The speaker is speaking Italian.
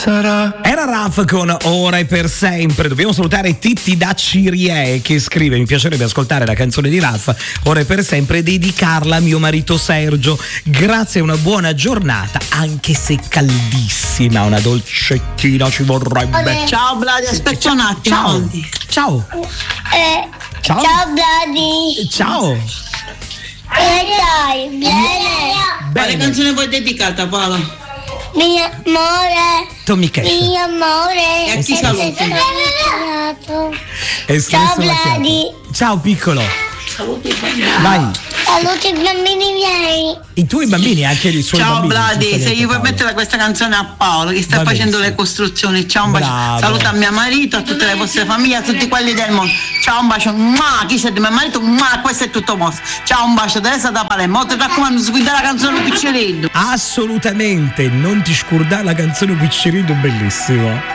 sarà. Era Raf con Ora e per sempre. Dobbiamo salutare Titti da Cirie che scrive: mi piacerebbe ascoltare la canzone di Raf Ora e per sempre e dedicarla a mio marito Sergio. Grazie e una buona giornata, anche se caldissima, una dolcettina ci vorrebbe. Ciao Vladi, aspetta un attimo. Ciao. Ciao. Ciao Vladi. Ciao. Dai, bene. Quale canzone vuoi dedicata, Paola? Mio amore. Tommy Cash. Mio amore. E a chi saluti? Ciao Vladi. Ciao piccolo. Saluti i bambini. Vai. Saluti i bambini miei. I tuoi bambini, anche i suoi Ciao bambini. Vladi, se gli vuoi mettere questa canzone a Paolo che sta facendo le costruzioni, ciao, un bacio. Bravo. Saluta a mio marito, a tutte le vostre famiglie, a tutti quelli del mondo. Ciao, un bacio. Chi c'è di mio marito? Questo è tutto mosso. Ciao, un bacio. Teresa da Palermo. Ti raccomando, sguida la canzone Piccerino. Assolutamente, non ti scordare la canzone Piccerino, bellissimo.